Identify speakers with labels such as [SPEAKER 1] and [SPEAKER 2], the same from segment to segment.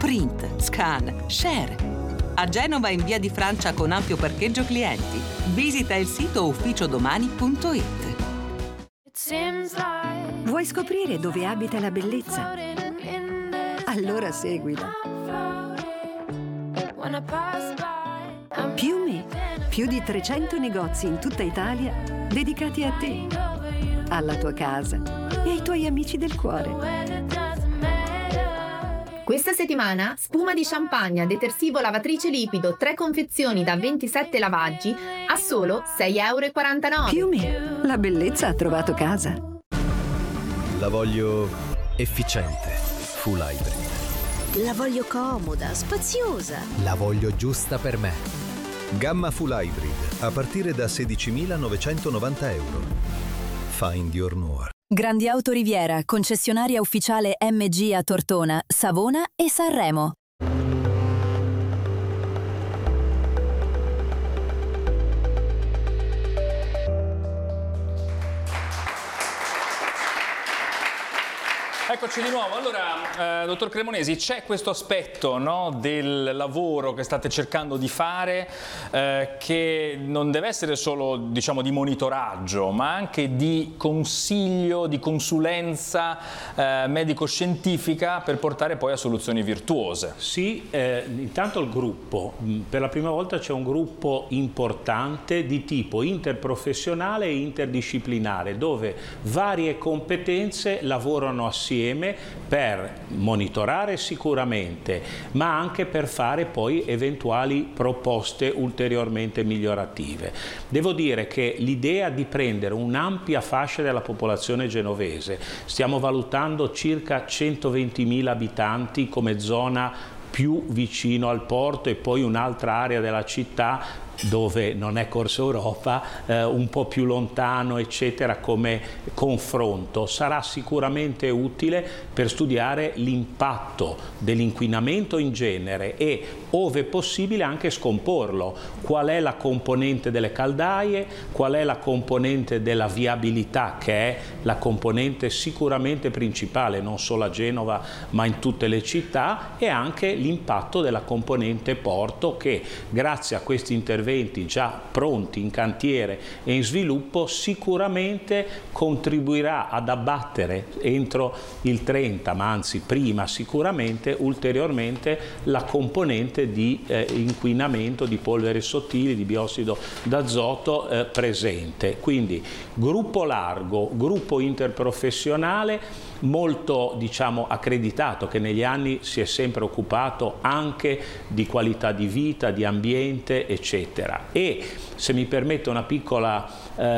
[SPEAKER 1] Print, scan, share. A Genova in via di Francia con ampio parcheggio clienti. Visita il sito ufficiodomani.it.
[SPEAKER 2] Vuoi scoprire dove abita la bellezza? Allora seguila. Piume, più di 300 negozi in tutta Italia dedicati a te, alla tua casa e ai tuoi amici del cuore.
[SPEAKER 3] Questa settimana spuma di Champagne detersivo lavatrice liquido 3 confezioni da 27 lavaggi a solo €6,49.
[SPEAKER 2] Piume, la bellezza ha trovato casa.
[SPEAKER 4] La voglio efficiente, full hybrid.
[SPEAKER 5] La voglio comoda, spaziosa.
[SPEAKER 4] La voglio giusta per me. Gamma full hybrid a partire da €16.990. Find your Noir.
[SPEAKER 6] Grandi Auto Riviera, concessionaria ufficiale MG a Tortona, Savona e Sanremo.
[SPEAKER 7] Eccoci di nuovo. Allora, dottor Cremonesi, c'è questo aspetto, no, del lavoro che state cercando di fare che non deve essere solo, diciamo, di monitoraggio, ma anche di consiglio, di consulenza medico-scientifica per portare poi a soluzioni virtuose.
[SPEAKER 8] Sì, intanto il gruppo. Per la prima volta c'è un gruppo importante di tipo interprofessionale e interdisciplinare, dove varie competenze lavorano assieme per monitorare sicuramente, ma anche per fare poi eventuali proposte ulteriormente migliorative. Devo dire che l'idea di prendere un'ampia fascia della popolazione genovese, stiamo valutando circa 120.000 abitanti come zona più vicino al porto e poi un'altra area della città dove non è Corso Europa, un po' più lontano, eccetera, come confronto, sarà sicuramente utile per studiare l'impatto dell'inquinamento in genere e, ove possibile, anche scomporlo. Qual è la componente delle caldaie, qual è la componente della viabilità, che è la componente sicuramente principale, non solo a Genova, ma in tutte le città, e anche l'impatto della componente porto, che grazie a questi interventi già pronti in cantiere e in sviluppo sicuramente contribuirà ad abbattere entro il 30, ma anzi prima sicuramente, ulteriormente la componente di inquinamento di polveri sottili, di biossido d'azoto presente. Quindi gruppo largo, gruppo interprofessionale molto, diciamo, accreditato, che negli anni si è sempre occupato anche di qualità di vita, di ambiente, eccetera. E, se mi permette una piccola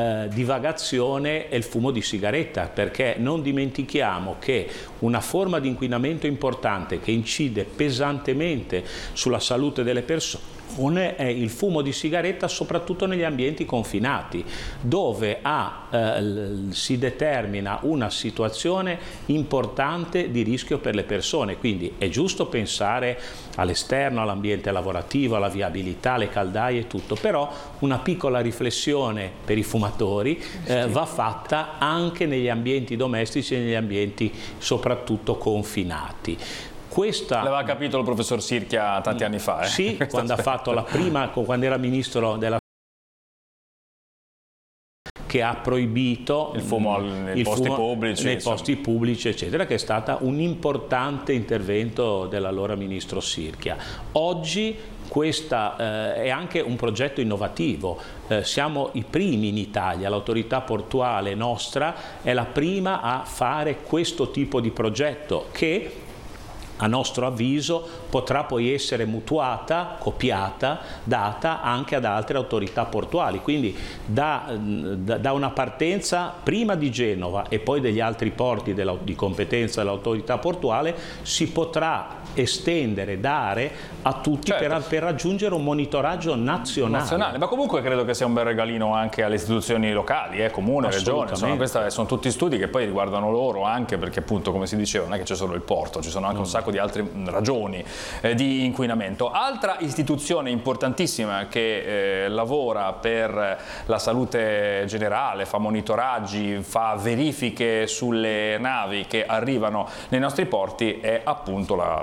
[SPEAKER 8] divagazione, è il fumo di sigaretta, perché non dimentichiamo che una forma di inquinamento importante che incide pesantemente sulla salute delle persone è il fumo di sigaretta, soprattutto negli ambienti confinati, dove si determina una situazione importante di rischio per le persone. Quindi è giusto pensare all'esterno, all'ambiente lavorativo, alla viabilità, alle caldaie e tutto, però una piccola riflessione per i fumatori va fatta anche negli ambienti domestici e negli ambienti soprattutto confinati.
[SPEAKER 7] L'aveva capito il professor Sirchia tanti anni fa.
[SPEAKER 8] Sì, quando ha fatto la prima, quando era ministro della che ha proibito
[SPEAKER 7] il fumo nei posti pubblici,
[SPEAKER 8] eccetera, che è stato un importante intervento dell'allora ministro Sirchia. Oggi questo è anche un progetto innovativo, siamo i primi in Italia, l'autorità portuale nostra è la prima a fare questo tipo di progetto che, a nostro avviso, potrà poi essere mutuata, copiata, data anche ad altre autorità portuali. Quindi da una partenza prima di Genova e poi degli altri porti di competenza dell'autorità portuale si potrà estendere, dare a tutti, certo, per raggiungere un monitoraggio nazionale.
[SPEAKER 7] Ma comunque credo che sia un bel regalino anche alle istituzioni locali, comune, regione, insomma, questi sono tutti studi che poi riguardano loro, anche perché appunto, come si diceva, non è che c'è solo il porto, ci sono anche un sacco di altre ragioni di inquinamento. Altra istituzione importantissima che lavora per la salute generale, fa monitoraggi, fa verifiche sulle navi che arrivano nei nostri porti, è appunto la